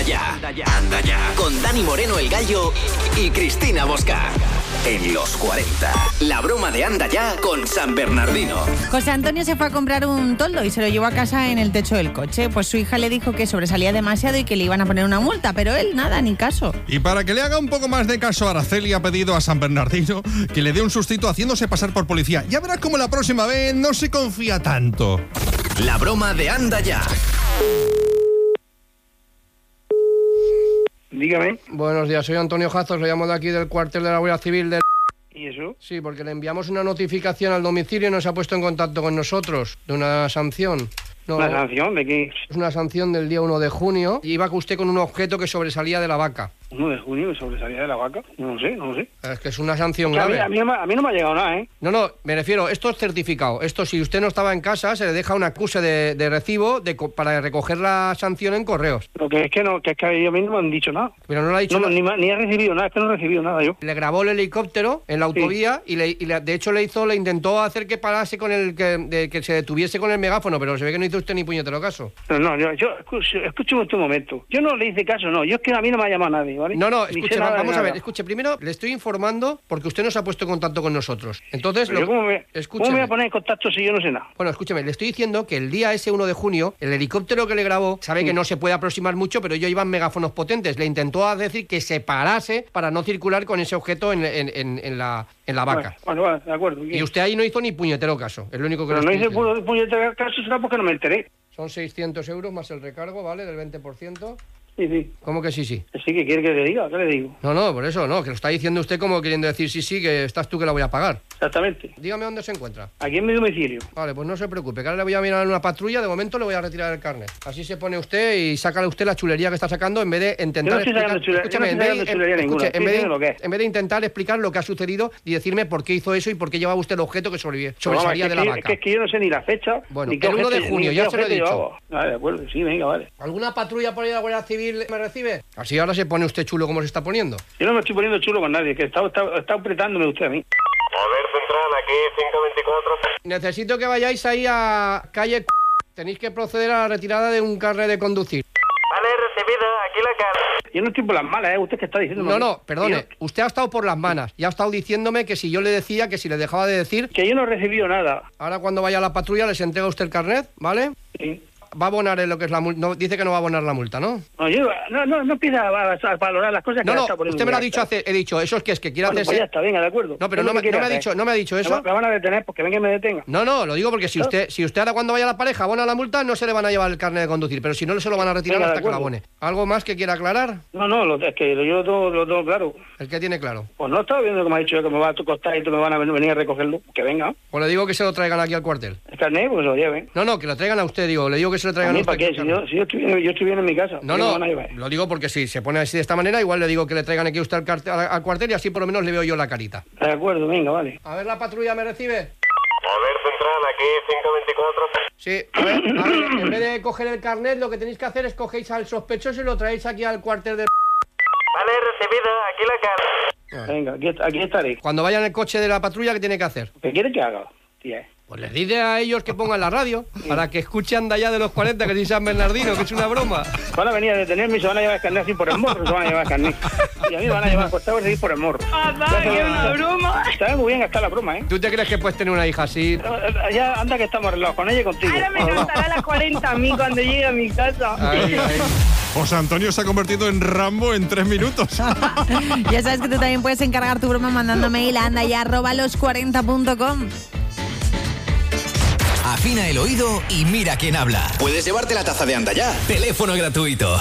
Anda ya. Con Dani Moreno el Gallo y Cristina Bosca. En los 40. La broma de Anda ya con San Bernardino. José Antonio se fue a comprar un toldo y se lo llevó a casa en el techo del coche. Pues su hija le dijo que sobresalía demasiado y que le iban a poner una multa, pero él nada, ni caso. Y para que le haga un poco más de caso, Araceli ha pedido a San Bernardino que le dé un sustito haciéndose pasar por policía. Ya verás cómo la próxima vez no se confía tanto. La broma de Anda ya. Dígame. Buenos días, soy Antonio Jazos, le llamo de aquí del cuartel de la Guardia Civil de... ¿Y eso? Sí, porque le enviamos una notificación al domicilio y no se ha puesto en contacto con nosotros de una sanción. No, ¿Una sanción de qué? es una sanción del día 1 de junio y iba usted con un objeto que sobresalía de la vaca. 1 de junio que sobresalía de la vaca. No lo sé. Es que es una sanción O sea, grave. a mí no me ha llegado nada, ¿eh? No, me refiero, esto es certificado. Esto, si usted no estaba en casa, se le deja un acuse de recibo para recoger la sanción en correos. Lo que es que a mí no me han dicho nada. Pero no lo ha dicho... No, ni he recibido nada, es que no he recibido nada yo. Le grabó el helicóptero en la autovía y de hecho le intentó hacer que parase con que se detuviese con el megáfono, pero se ve que no hizo usted ni puñetero caso. No, yo escúcheme un momento. Yo no le hice caso, no. Yo es que a mí no me ha llamado nadie, ¿vale? No, Ni escuche, sé nada de vamos a nada. ver, escuche, primero le estoy informando porque usted no se ha puesto en contacto con nosotros. Entonces, Pero ¿cómo me voy a poner en contacto si yo no sé nada? Bueno, escúcheme, le estoy diciendo que el día ese 1 de junio, el helicóptero que le grabó, sabe que no se puede aproximar mucho, pero ellos iban megáfonos potentes. Le intentó decir que se parase para no circular con ese objeto en la vaca. Bueno, de acuerdo. Y usted ahí no hizo ni puñetero caso, es lo único que Pero le no estoy hice diciendo. puñetero caso, será porque no me enteré. Son 600 euros más el recargo, ¿vale? Del 20%. Sí. ¿Cómo que sí? Sí, que quiere que le diga, ¿qué le digo? No, por eso no, que lo está diciendo usted como queriendo decir sí, que estás tú que la voy a pagar. Exactamente. Dígame dónde se encuentra. Aquí en mi domicilio. Vale, pues no se preocupe, que ahora le voy a mirar en una patrulla, de momento le voy a retirar el carnet. Así se pone usted y sácale usted la chulería que está sacando en vez de intentar Yo no estoy sacando chulería, Escúchame, yo no estoy sacando chulería ninguna, estoy diciendo lo que es. en vez de intentar explicar lo que ha sucedido y decirme por qué hizo eso y por qué llevaba usted el objeto que sobresalía de la vaca. Es que yo no sé ni la fecha. Bueno, ni qué el 1 de objeto- junio, ni ya qué se lo he objeto dicho. llevaba. Vale, de acuerdo, sí, venga, vale. ¿Alguna patrulla por ahí de la Guardia Civil me recibe? Así ahora se pone usted chulo como se está poniendo. Yo no me estoy poniendo chulo con nadie, que está apretándome usted a mí. A ver, central, aquí 524. Necesito que vayáis ahí a calle... Tenéis que proceder a la retirada de un carnet de conducir. Vale, recibido, aquí la cara. Yo no estoy por las malas, usted que está diciendo. No, perdone, usted ha estado por las manos y ha estado diciéndome que si yo le decía, que si le dejaba de decir... Que yo no he recibido nada. Ahora cuando vaya a la patrulla les entrega usted el carnet, ¿vale? Sí. Va a abonar lo que es la multa, no, dice que no va a abonar la multa, ¿no? No empieza a valorar las cosas que No, está poniendo. usted me lo ha dicho he dicho, eso es que quiere Bueno, hacerse... pues ya está, venga, de acuerdo. No, pero no me ha dicho eso. Me van a detener porque venga y me detenga. No, lo digo porque si usted ahora cuando vaya a la pareja abona la multa, no se le van a llevar el carnet de conducir, pero si no se lo van a retirar Venga, de hasta que lo acuerdo. abone. ¿Algo más que quiera aclarar? No, es que yo lo tengo claro. ¿El que tiene claro? Pues no estaba viendo que me ha dicho que me va a costar y que me van a venir a recogerlo. Que venga. Pues le digo que se lo traigan aquí al cuartel. El carnet, pues lo lleven. No, que lo traigan a usted, digo, le digo que se lo ¿A traigan a mí usted. para qué? Si yo estoy bien en mi casa. No, ¿qué me van a llevar? lo digo porque si se pone así de esta manera, igual le digo que le traigan aquí a usted al cuartel y así por lo menos le veo yo la carita. De acuerdo, venga, vale. A ver, ¿la patrulla me recibe? A ver, central, aquí 524. Sí, a ver, en vez de coger el carnet, lo que tenéis que hacer es cogéis al sospechoso y lo traéis aquí al cuartel de... Vale, recibido, aquí la cara. Venga, aquí estaré. Cuando vayan en el coche de la patrulla, ¿qué tiene que hacer? ¿Qué quiere que haga, tía? Pues les dice a ellos que pongan la radio para que escuchen Anda ya de los 40, que es San Bernardino, que es una broma. Van a venir a detenerme y se van a llevar el carnet así por el morro, se van a llevar el carnet. Y a mí me van a llevar acostado a seguir por el morro. Papá, que es una broma. Sabe muy bien gastar la broma, ¿eh? ¿Tú te crees que puedes tener una hija así? Ya anda que estamos arreglados con ella y contigo. Ahora me cantará las 40 a mí cuando llegue a mi casa. Ay. José Antonio se ha convertido en Rambo en 3 minutos. Ya sabes que tú también puedes encargar tu broma mandando mail a andaya@los40.com. Afina el oído y mira quién habla. Puedes llevarte la taza de Anda ya. Teléfono gratuito.